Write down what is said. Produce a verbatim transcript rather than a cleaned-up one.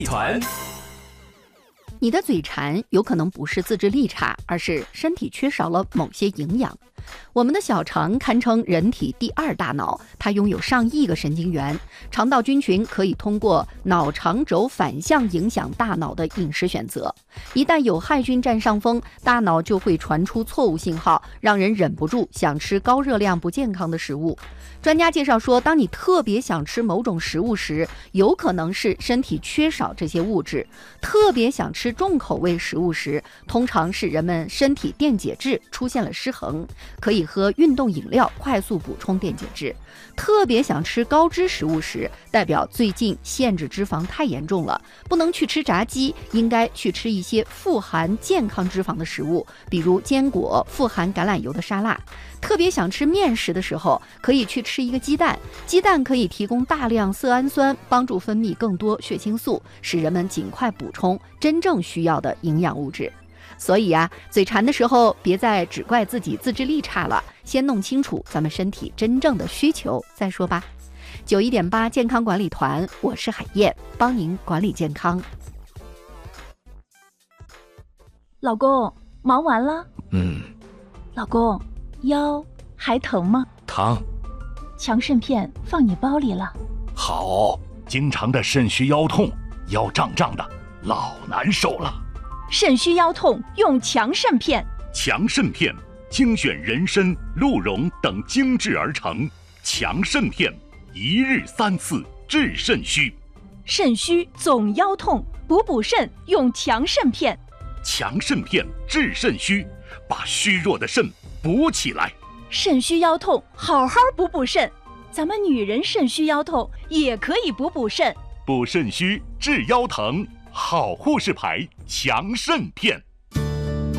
团。 你的嘴馋有可能不是自制力差，而是身体缺少了某些营养。我们的小肠堪称人体第二大脑，它拥有上亿个神经元。肠道菌群可以通过脑肠轴反向影响大脑的饮食选择。一旦有害菌占上风，大脑就会传出错误信号，让人忍不住想吃高热量不健康的食物。专家介绍说，当你特别想吃某种食物时，有可能是身体缺少这些物质；特别想吃重口味食物时，通常是人们身体电解质出现了失衡，可以喝运动饮料快速补充电解质。特别想吃高脂食物时，代表最近限制脂肪太严重了，不能去吃炸鸡，应该去吃一些富含健康脂肪的食物，比如坚果、富含橄榄油的沙拉。特别想吃面食的时候，可以去吃一个鸡蛋，鸡蛋可以提供大量色氨酸，帮助分泌更多血清素，使人们尽快补充真正需要的营养物质。所以啊，嘴馋的时候别再只怪自己自制力差了，先弄清楚咱们身体真正的需求再说吧。九一点八健康管理团，我是海燕，帮您管理健康。 老公，忙完了？ 嗯。 老公，腰还疼吗？ 疼。 强肾片放你包里了。 好，经常的肾虚腰痛，腰胀胀的，老难受了。 肾虚腰痛用强肾片。 强肾片精选人参、鹿茸等精制而成，强肾片一日三次治肾虚。 肾虚总腰痛，补补肾用强肾片。 强肾片治肾虚，把虚弱的肾补起来。 肾虚腰痛，好好补补肾。咱们女人肾虚腰痛也可以补补肾。 补肾虚治腰疼，好护士牌强肾片。